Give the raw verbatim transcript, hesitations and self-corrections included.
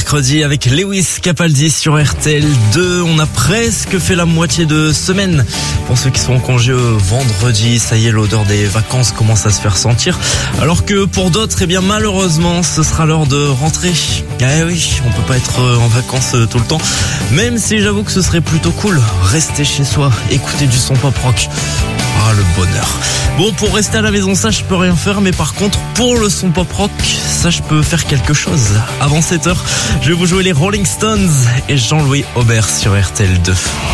mercredi avec Lewis Capaldi sur R T L deux. On a presque fait la moitié de semaine. Pour ceux qui sont en congé vendredi, ça y est, l'odeur des vacances commence à se faire sentir. Alors que pour d'autres, eh bien malheureusement, ce sera l'heure de rentrer. Eh oui, on peut pas être en vacances tout le temps. Même si j'avoue que ce serait plutôt cool. Rester chez soi, écouter du son pop rock. Ah, le bonheur. Bon, pour rester à la maison, ça je peux rien faire, mais par contre, pour le son pop rock, ça je peux faire quelque chose. Avant sept heures, je vais vous jouer les Rolling Stones et Jean-Louis Aubert sur R T L deux.